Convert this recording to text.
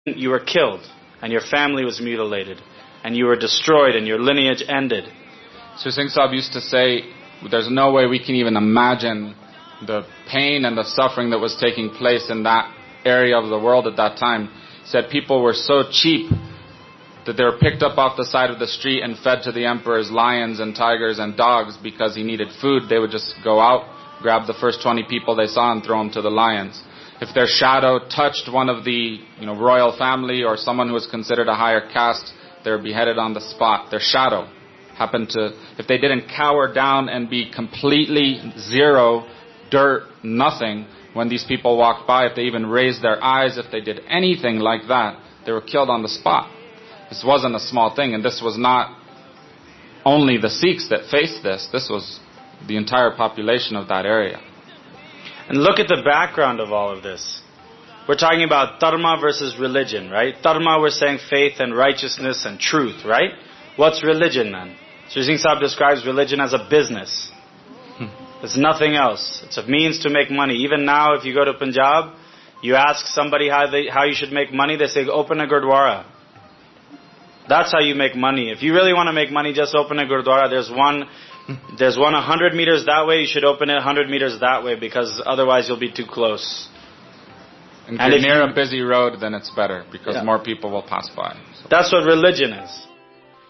you were killed, and your family was mutilated, and you were destroyed, and your lineage ended. Sri Singh Sahib used to say, there's no way we can even imagine the pain and the suffering that was taking place in that area of the world at that time. He said people were so cheap that they were picked up off the side of the street and fed to the emperor's lions and tigers and dogs because he needed food. They would just go out, grab the first 20 people they saw and throw them to the lions. If their shadow touched one of the royal family or someone who was considered a higher caste, they were beheaded on the spot. Their shadow happened to, if they didn't cower down and be completely zero, dirt, nothing, when these people walked by, if they even raised their eyes, if they did anything like that, they were killed on the spot. This wasn't a small thing, and this was not only the Sikhs that faced this. This was the entire population of that area. And look at the background of all of this. We're talking about dharma versus religion, right? Dharma, we're saying faith and righteousness and truth, right? What's religion then? Sri Singh Sahib describes religion as a business. It's nothing else. It's a means to make money. Even now, if you go to Punjab, you ask somebody how you should make money, they say, open a Gurdwara. That's how you make money. If you really want to make money, just open a Gurdwara. There's one 100 meters that way, you should open it 100 meters that way, because otherwise you'll be too close. And if you're near a busy road, then it's better, because more people will pass by. So. That's what religion is.